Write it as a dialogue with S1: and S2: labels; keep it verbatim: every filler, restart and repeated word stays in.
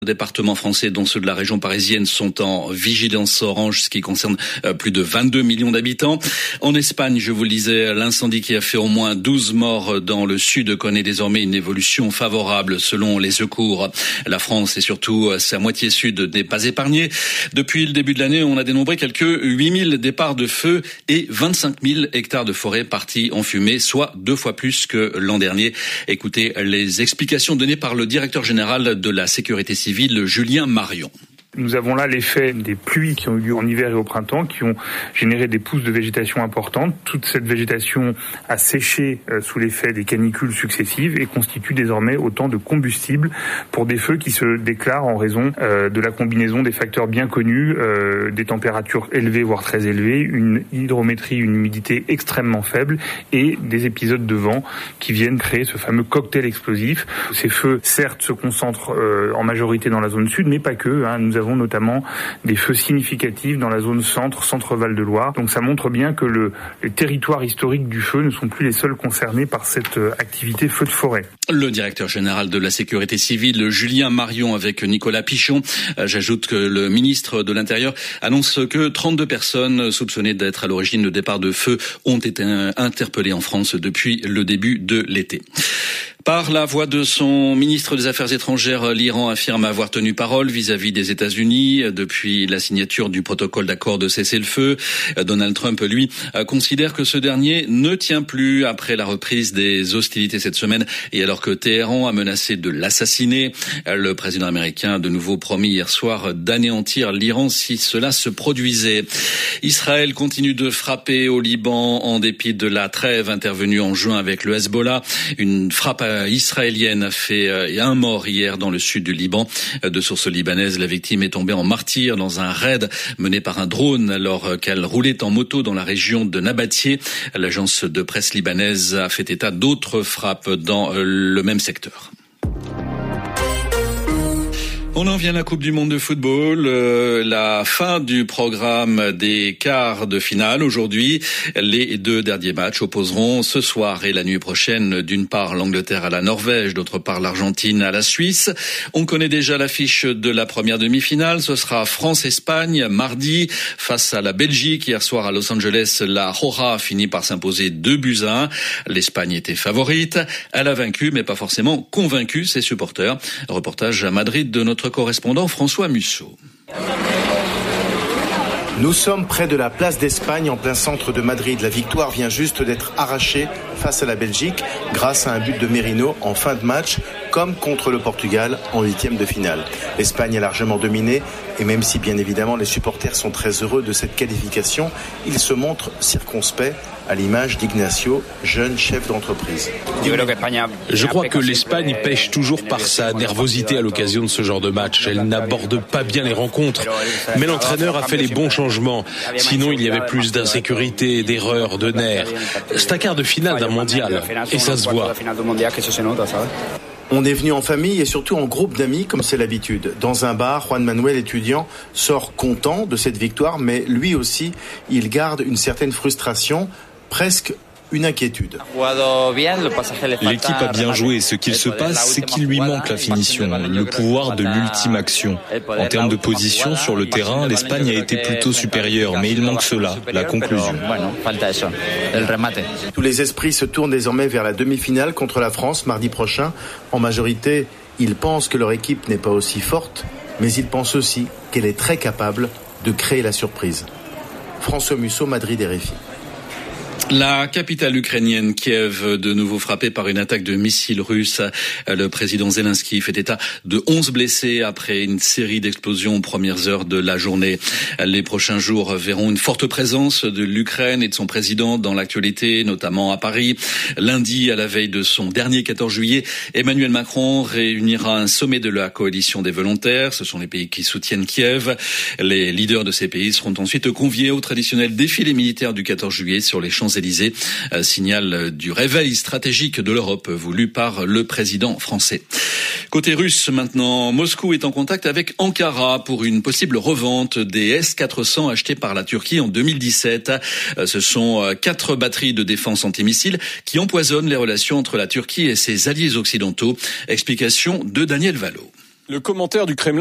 S1: Départements français, dont ceux de la région parisienne, sont en vigilance orange, ce qui concerne plus de vingt-deux millions d'habitants. En Espagne, je vous le disais, l'incendie qui a fait au moins douze morts dans le sud connaît désormais une évolution favorable selon les secours. La France et surtout sa moitié sud n'est pas épargnée. Depuis le début de l'année, on a dénombré quelques huit mille départs de feu et vingt-cinq mille hectares de forêt partis en fumée, soit deux fois plus que l'an dernier. Écoutez les explications données par le directeur général de la sécurité civile, Julien Marion.
S2: Nous avons là l'effet des pluies qui ont eu lieu en hiver et au printemps, qui ont généré des pousses de végétation importantes. Toute cette végétation a séché sous l'effet des canicules successives et constitue désormais autant de combustible pour des feux qui se déclarent en raison de la combinaison des facteurs bien connus, des températures élevées voire très élevées, une hydrométrie, une humidité extrêmement faible et des épisodes de vent qui viennent créer ce fameux cocktail explosif. Ces feux, certes, se concentrent en majorité dans la zone sud, mais pas que. Hein. Nous avons notamment des feux significatifs dans la zone centre, centre-Val de Loire. Donc ça montre bien que le, les territoires historiques du feu ne sont plus les seuls concernés par cette activité feu de forêt.
S1: Le directeur général de la sécurité civile, Julien Marion, avec Nicolas Pichon. J'ajoute que le ministre de l'Intérieur annonce que trente-deux personnes soupçonnées d'être à l'origine de départ de feu ont été interpellées en France depuis le début de l'été. Par la voix de son ministre des Affaires étrangères, l'Iran affirme avoir tenu parole vis-à-vis des États-Unis depuis la signature du protocole d'accord de cessez-le-feu. Donald Trump, lui, considère que ce dernier ne tient plus après la reprise des hostilités cette semaine et alors que Téhéran a menacé de l'assassiner. Le président américain a de nouveau promis hier soir d'anéantir l'Iran si cela se produisait. Israël continue de frapper au Liban en dépit de la trêve intervenue en juin avec le Hezbollah. Une frappe israélienne a fait un mort hier dans le sud du Liban. De sources libanaises, la victime est tombée en martyr dans un raid mené par un drone alors qu'elle roulait en moto dans la région de Nabatieh. L'agence de presse libanaise a fait état d'autres frappes dans le même secteur. On en vient à la Coupe du Monde de football, euh, la fin du programme des quarts de finale. Aujourd'hui, les deux derniers matchs opposeront ce soir et la nuit prochaine, d'une part l'Angleterre à la Norvège, d'autre part l'Argentine à la Suisse. On connaît déjà l'affiche de la première demi-finale. Ce sera France-Espagne mardi face à la Belgique. Hier soir à Los Angeles, la Roja a fini par s'imposer deux buts à un. L'Espagne était favorite. Elle a vaincu, mais pas forcément convaincu ses supporters. Reportage à Madrid de notre correspondant François Musso.
S3: Nous sommes près de la place d'Espagne, en plein centre de Madrid. La victoire vient juste d'être arrachée face à la Belgique grâce à un but de Merino en fin de match, comme contre le Portugal en huitième de finale. L'Espagne est largement dominée et même si bien évidemment les supporters sont très heureux de cette qualification, ils se montrent circonspects à l'image d'Ignacio, jeune chef d'entreprise.
S4: Je crois que l'Espagne pêche toujours par sa nervosité à l'occasion de ce genre de match. Elle n'aborde pas bien les rencontres, mais l'entraîneur a fait les bons changements. Sinon, il y avait plus d'insécurité, d'erreurs, de nerfs. C'est un quart de finale d'un mondial et ça se voit.
S3: On est venu en famille et surtout en groupe d'amis comme c'est l'habitude. Dans un bar, Juan Manuel, étudiant, sort content de cette victoire, mais lui aussi, il garde une certaine frustration, presque une inquiétude.
S5: L'équipe a bien joué. Ce qu'il se passe, c'est qu'il lui manque la finition, le pouvoir de l'ultime action. En termes de position sur le terrain, l'Espagne a été plutôt supérieure, mais il manque cela, la conclusion.
S3: Tous les esprits se tournent désormais vers la demi-finale contre la France mardi prochain. En majorité, ils pensent que leur équipe n'est pas aussi forte, mais ils pensent aussi qu'elle est très capable de créer la surprise. François Musso, Madrid, R F I.
S1: La capitale ukrainienne, Kiev, de nouveau frappée par une attaque de missiles russes. Le président Zelensky fait état de onze blessés après une série d'explosions aux premières heures de la journée. Les prochains jours verront une forte présence de l'Ukraine et de son président dans l'actualité, notamment à Paris. Lundi, à la veille de son dernier quatorze juillet, Emmanuel Macron réunira un sommet de la coalition des volontaires. Ce sont les pays qui soutiennent Kiev. Les leaders de ces pays seront ensuite conviés au traditionnel défilé militaire du quatorze juillet sur les Champs-Élysées. Signal du réveil stratégique de l'Europe voulu par le président français. Côté russe maintenant, Moscou est en contact avec Ankara pour une possible revente des S quatre cents achetés par la Turquie en deux mille dix-sept. Ce sont quatre batteries de défense antimissiles qui empoisonnent les relations entre la Turquie et ses alliés occidentaux. Explication de Daniel Vallot.
S6: Le commentaire du Kremlin